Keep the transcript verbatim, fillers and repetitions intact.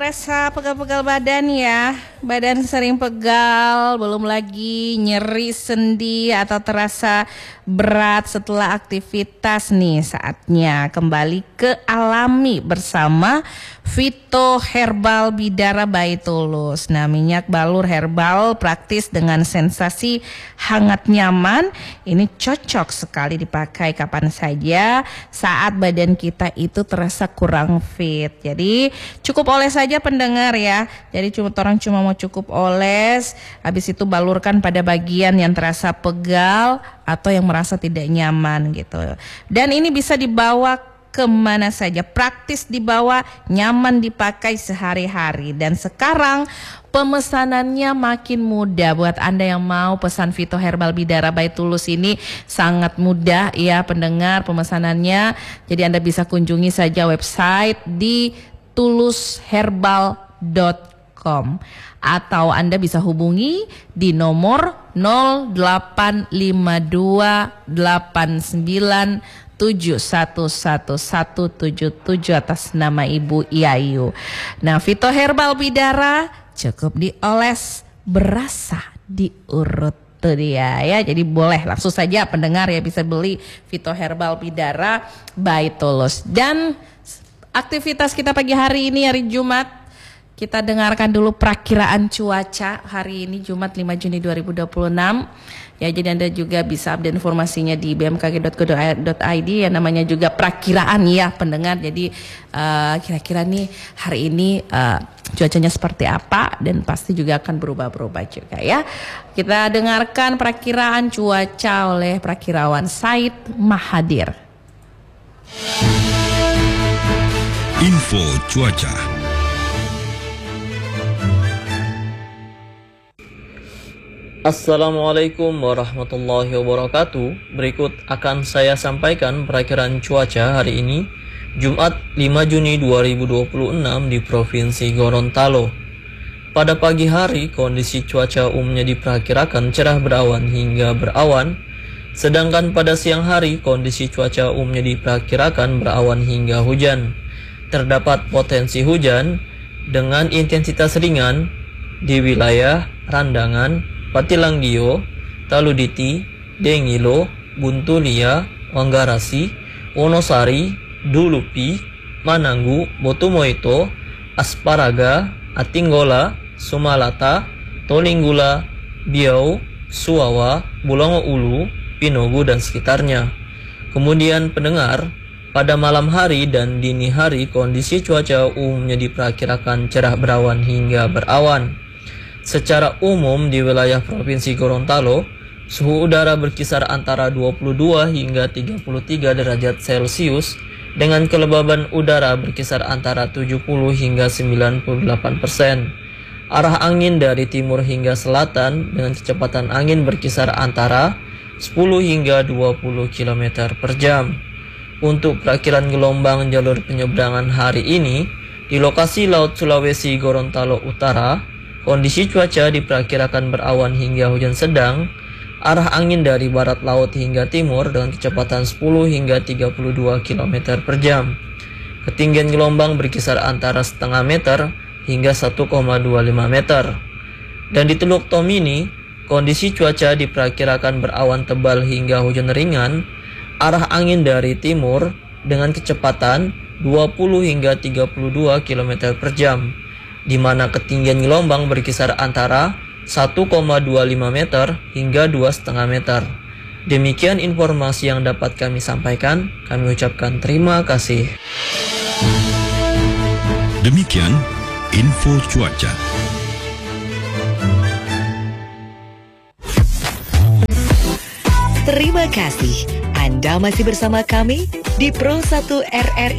terasa pegal-pegal badan ya. Badan sering pegal, belum lagi nyeri sendi atau terasa berat setelah aktivitas nih. Saatnya kembali ke alami bersama Vito Herbal Bidara by Tulus. Nah, minyak balur herbal praktis dengan sensasi hangat nyaman. Ini cocok sekali dipakai kapan saja saat badan kita itu terasa kurang fit. Jadi cukup oles saja pendengar ya. Jadi cuma orang cuma mau cukup oles, habis itu balurkan pada bagian yang terasa pegal atau yang merasa tidak nyaman gitu. Dan ini bisa dibawa kemana saja, praktis dibawa, nyaman dipakai sehari-hari. Dan sekarang pemesanannya makin mudah. Buat Anda yang mau pesan Vito Herbal Bidara by Tulus ini sangat mudah ya pendengar pemesanannya. Jadi Anda bisa kunjungi saja website di tulus herbal dot com atau Anda bisa hubungi di nomor nol delapan lima dua delapan sembilan tujuh satu satu satu tujuh tujuh atas nama Ibu Yayu. Nah, Vito Herbal Bidara cukup dioles, berasa diurut. Tuh dia ya. Jadi boleh langsung saja pendengar ya bisa beli Vito Herbal Bidara by Tulus. Dan aktivitas kita pagi hari ini hari Jumat, kita dengarkan dulu perakiraan cuaca hari ini Jumat lima Juni dua ribu dua puluh enam. Ya, jadi Anda juga bisa update informasinya di b m k g dot co dot i d yang namanya juga perakiraan ya pendengar. Jadi uh, kira-kira nih hari ini uh, cuacanya seperti apa dan pasti juga akan berubah-berubah juga ya. Kita dengarkan perakiraan cuaca oleh perakirawan Said Mahadir. Info cuaca. Assalamualaikum warahmatullahi wabarakatuh. Berikut akan saya sampaikan perakiraan cuaca hari ini Jumat lima Juni dua ribu dua puluh enam di Provinsi Gorontalo. Pada pagi hari kondisi cuaca umumnya diperkirakan cerah berawan hingga berawan. Sedangkan pada siang hari kondisi cuaca umumnya diperkirakan berawan hingga hujan. Terdapat potensi hujan dengan intensitas ringan di wilayah Randangan, Patilanggio, Taluditi, Dengilo, Buntulia, Wanggarasi, Wonosari, Dulupi, Mananggu, Botumoito, Asparaga, Atinggola, Sumalata, Tolinggula, Biau, Suawa, Bulongo Ulu, Pinogu dan sekitarnya. Kemudian pendengar, pada malam hari dan dini hari kondisi cuaca umumnya diperkirakan cerah berawan hingga berawan. Secara umum di wilayah Provinsi Gorontalo, suhu udara berkisar antara dua puluh dua hingga tiga puluh tiga derajat Celcius dengan kelembaban udara berkisar antara tujuh puluh hingga sembilan puluh delapan persen. Arah angin dari timur hingga selatan dengan kecepatan angin berkisar antara sepuluh hingga dua puluh kilometer per jam. Untuk perakiran gelombang jalur penyeberangan hari ini, di lokasi Laut Sulawesi Gorontalo Utara, kondisi cuaca diperkirakan berawan hingga hujan sedang, arah angin dari barat laut hingga timur dengan kecepatan sepuluh hingga tiga puluh dua kilometer per jam. Ketinggian gelombang berkisar antara setengah meter hingga satu koma dua lima meter. Dan di Teluk Tomini, kondisi cuaca diperkirakan berawan tebal hingga hujan ringan, arah angin dari timur dengan kecepatan dua puluh hingga tiga puluh dua kilometer per jam. Di mana ketinggian gelombang berkisar antara satu koma dua lima meter hingga dua koma lima meter. Demikian informasi yang dapat kami sampaikan. Kami ucapkan terima kasih. Demikian info cuaca. Terima kasih. Anda masih bersama kami di Pro satu R R I